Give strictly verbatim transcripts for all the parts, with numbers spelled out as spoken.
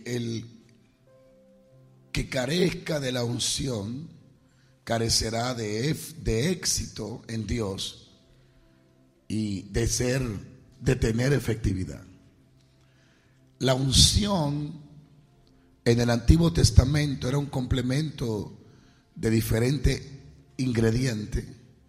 el que carezca de la unción carecerá de, de éxito en Dios y de ser, de tener efectividad. La unción en el Antiguo Testamento era un complemento de diferentes ingredientes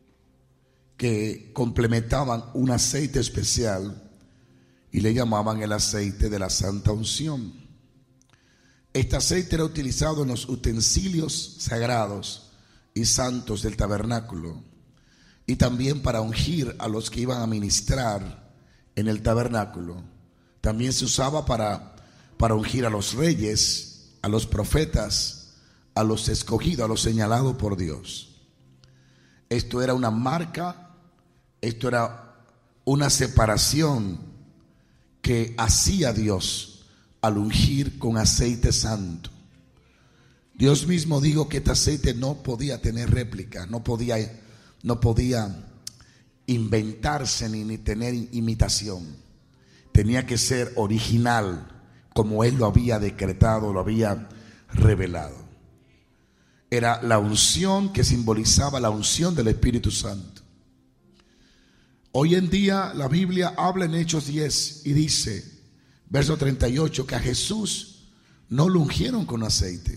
que complementaban un aceite especial y le llamaban el aceite de la santa unción. Este aceite era utilizado en los utensilios sagrados y santos del tabernáculo y también para ungir a los que iban a ministrar en el tabernáculo. También se usaba para, para ungir a los reyes, a los profetas, a los escogidos, a los señalados por Dios. Esto era una marca, esto era una separación que hacía Dios al ungir con aceite santo. Dios mismo dijo que este aceite no podía tener réplica, no podía, no podía inventarse ni, ni tener imitación. Tenía que ser original, como Él lo había decretado, lo había revelado. Era la unción que simbolizaba la unción del Espíritu Santo. Hoy en día la Biblia habla en Hechos diez y dice, verso treinta y ocho, que a Jesús no lo ungieron con aceite.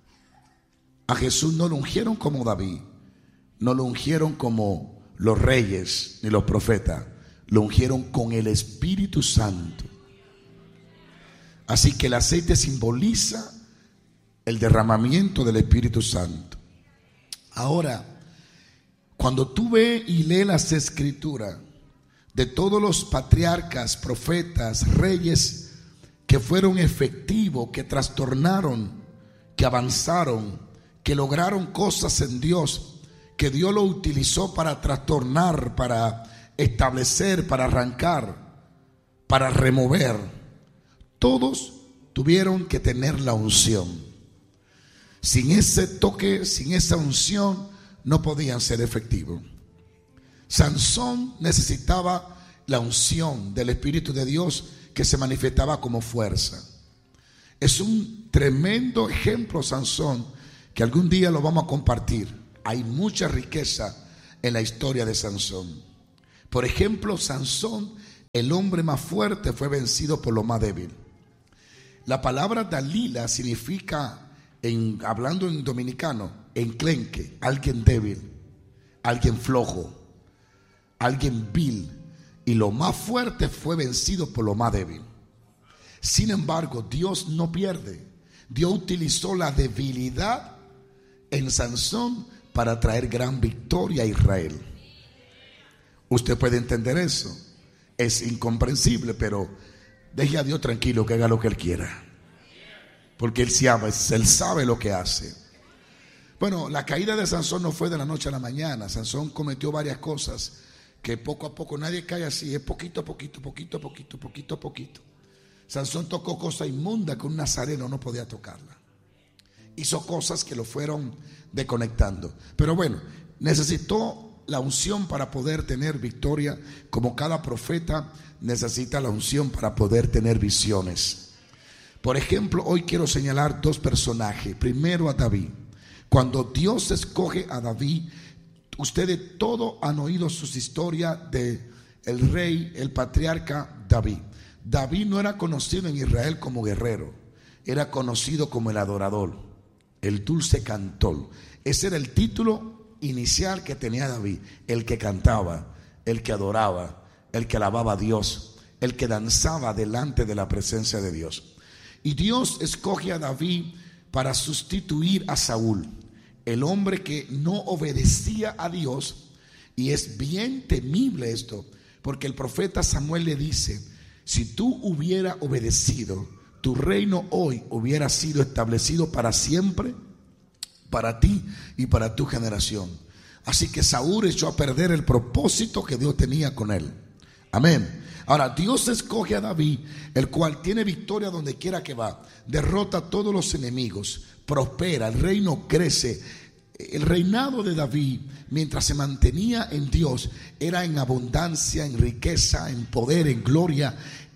A Jesús no lo ungieron como David, no lo ungieron como los reyes ni los profetas, lo ungieron con el Espíritu Santo. Así que el aceite simboliza el derramamiento del Espíritu Santo. Ahora, cuando tú ves y lees las escrituras de todos los patriarcas, profetas, reyes que fueron efectivos, que trastornaron, que avanzaron, que lograron cosas en Dios, que Dios lo utilizó para trastornar, para establecer, para arrancar, para remover, todos tuvieron que tener la unción. Sin ese toque, sin esa unción, no podían ser efectivos. Sansón necesitaba la unción del Espíritu de Dios que se manifestaba como fuerza. Es un tremendo ejemplo, Sansón, que algún día lo vamos a compartir. Hay mucha riqueza en la historia de Sansón. Por ejemplo, Sansón, el hombre más fuerte, fue vencido por lo más débil. La palabra Dalila significa, en, hablando en dominicano, enclenque, alguien débil, alguien flojo, alguien vil. Y lo más fuerte fue vencido por lo más débil. Sin embargo, Dios no pierde. Dios utilizó la debilidad en Sansón para traer gran victoria a Israel. Usted puede entender eso. Es incomprensible, pero deje a Dios tranquilo, que haga lo que Él quiera, porque Él sabe, Él sabe lo que hace. Bueno, la caída de Sansón no fue de la noche a la mañana. Sansón cometió varias cosas que poco a poco, nadie cae así, es poquito a poquito, poquito a poquito, poquito a poquito. Sansón tocó cosas inmundas que un nazareno no podía tocarla. Hizo cosas que lo fueron desconectando. Pero bueno, necesitó la unción para poder tener victoria, como cada profeta necesita la unción para poder tener visiones. Por ejemplo, hoy quiero señalar dos personajes. Primero a David. Cuando Dios escoge a David, ustedes todos han oído sus historias de el rey, el patriarca David. David no era conocido en Israel como guerrero, era conocido como el adorador, el dulce cantor. Ese era el título inicial que tenía David: el que cantaba, el que adoraba, el que alababa a Dios, el que danzaba delante de la presencia de Dios. Y Dios escoge a David para sustituir a Saúl, el hombre que no obedecía a Dios. Y es bien temible esto, porque el profeta Samuel le dice: si tú hubieras obedecido, tu reino hoy hubiera sido establecido para siempre, para ti y para tu generación. Así que Saúl echó a perder el propósito que Dios tenía con él. Amén. Ahora Dios escoge a David, el cual tiene victoria donde quiera que va, derrota a todos los enemigos, prospera, el reino crece. El reinado de David, mientras se mantenía en Dios, era en abundancia, en riqueza, en poder, en gloria,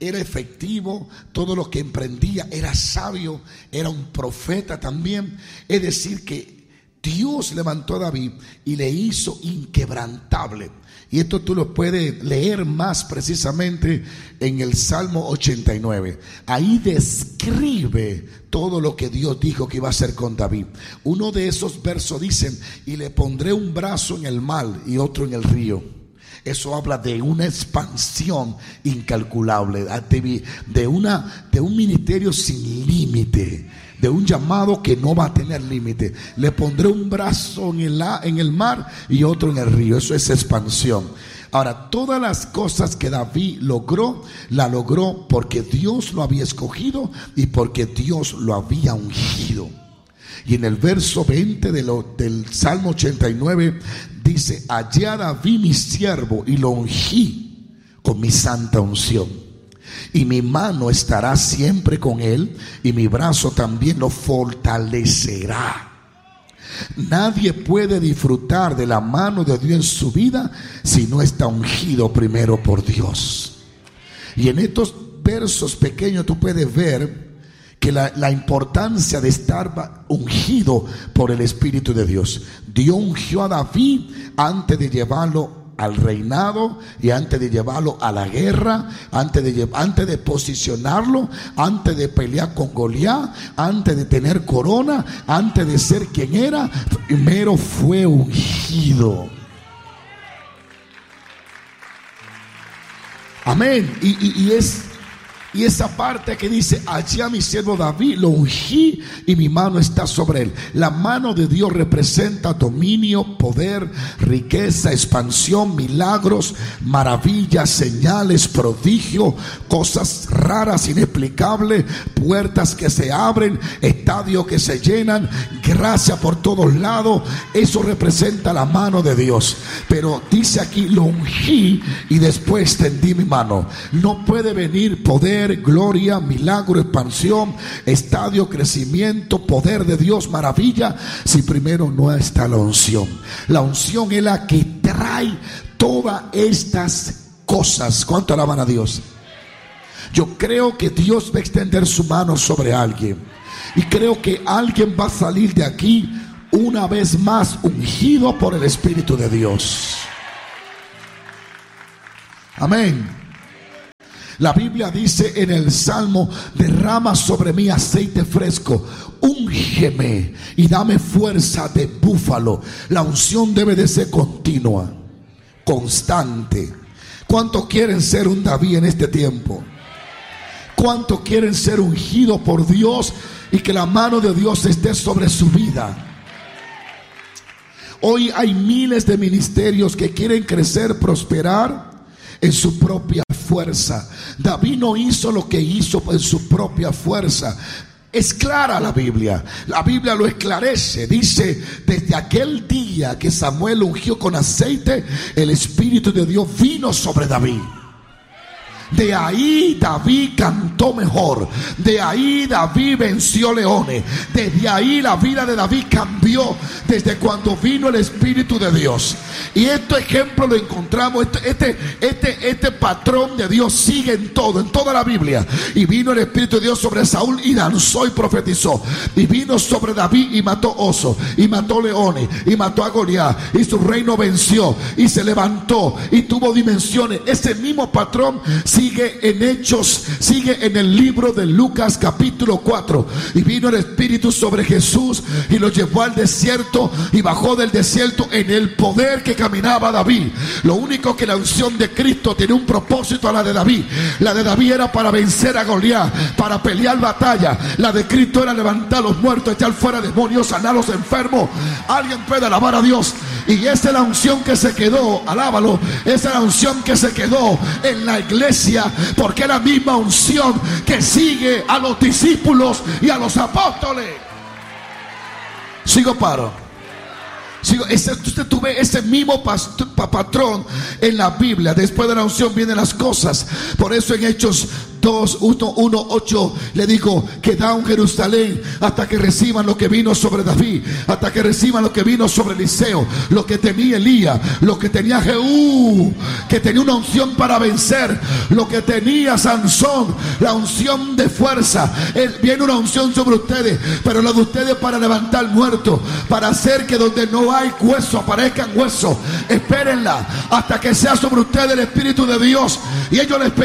era efectivo, todo lo que emprendía, era sabio, era un profeta también. Es decir, que Dios levantó a David y le hizo inquebrantable. Y esto tú lo puedes leer más precisamente en el Salmo ochenta y nueve. Ahí describe todo lo que Dios dijo que iba a hacer con David. Uno de esos versos dice: y le pondré un brazo en el mar y otro en el río. Eso habla de una expansión incalculable, de, una, de un ministerio sin límite, de un llamado que no va a tener límite. Le pondré un brazo en el, en el mar y otro en el río. Eso es expansión. Ahora, todas las cosas que David logró, la logró porque Dios lo había escogido y porque Dios lo había ungido. Y en el verso veinte de lo, del Salmo ochenta y nueve dice: hallé a David mi siervo y lo ungí con mi santa unción. Y mi mano estará siempre con él, y mi brazo también lo fortalecerá. Nadie puede disfrutar de la mano de Dios en su vida si no está ungido primero por Dios. Y en estos versos pequeños tú puedes ver que la, la importancia de estar ungido por el Espíritu de Dios. Dios ungió a David antes de llevarlo al reinado y antes de llevarlo a la guerra, antes de, antes de posicionarlo, antes de pelear con Goliat, antes de tener corona, antes de ser quien era. Primero fue ungido. Amén. Y, y, y es Y esa parte que dice: allí a mi siervo David lo ungí y mi mano está sobre él. La mano de Dios representa dominio, poder, riqueza, expansión, milagros, maravillas, señales, prodigio, cosas raras, inexplicables, puertas que se abren, estadios que se llenan, gracia por todos lados. Eso representa la mano de Dios. Pero dice aquí: lo ungí y después tendí mi mano. No puede venir poder, gloria, milagro, expansión, estadio, crecimiento, poder de Dios, maravilla, si primero no está la unción. La unción es la que trae todas estas cosas. ¿Cuánto alaban a Dios? Yo creo que Dios va a extender su mano sobre alguien, y creo que alguien va a salir de aquí una vez más ungido por el Espíritu de Dios. Amén. La Biblia dice en el Salmo: derrama sobre mí aceite fresco, úngeme y dame fuerza de búfalo. La unción debe de ser continua, constante. ¿Cuántos quieren ser un David en este tiempo? ¿Cuántos quieren ser ungidos por Dios y que la mano de Dios esté sobre su vida? Hoy hay miles de ministerios que quieren crecer, prosperar en su propia fuerza. David no hizo lo que hizo en su propia fuerza. Es clara la Biblia. La Biblia lo esclarece. Dice: desde aquel día que Samuel lo ungió con aceite, el Espíritu de Dios vino sobre David. De ahí David cantó mejor. De ahí David venció leones. Desde ahí la vida de David cambió, desde cuando vino el Espíritu de Dios. Y este ejemplo lo encontramos, este, este, este, este patrón de Dios sigue en todo, en toda la Biblia. Y vino el Espíritu de Dios sobre Saúl y danzó y profetizó. Y vino sobre David y mató osos, y mató leones, y mató a Goliat, y su reino venció, y se levantó, y tuvo dimensiones. Ese mismo patrón sigue en Hechos, sigue en el libro de Lucas capítulo cuatro. Y vino el Espíritu sobre Jesús y lo llevó al desierto, y bajó del desierto en el poder que caminaba David. Lo único que la unción de Cristo tiene un propósito a la de David. La de David era para vencer a Goliat, para pelear batalla. La de Cristo era levantar a los muertos, echar fuera demonios, sanar a los enfermos. Alguien puede alabar a Dios. Y esa es la unción que se quedó, alábalo, esa es la unción que se quedó en la iglesia, porque es la misma unción que sigue a los discípulos y a los apóstoles. Sigo paro. Sigo, ese, usted tuve ese mismo patrón en la Biblia. Después de la unción vienen las cosas. Por eso en Hechos dos, uno, ocho le dijo: quedad en Jerusalén hasta que reciban lo que vino sobre David, hasta que reciban lo que vino sobre Eliseo, lo que tenía Elías, lo que tenía Jehú, que tenía una unción para vencer, lo que tenía Sansón, la unción de fuerza. Él, viene una unción sobre ustedes, pero la de ustedes para levantar muertos, para hacer que donde no hay huesos aparezcan huesos. Espérenla hasta que sea sobre ustedes el Espíritu de Dios, y ellos le esperan.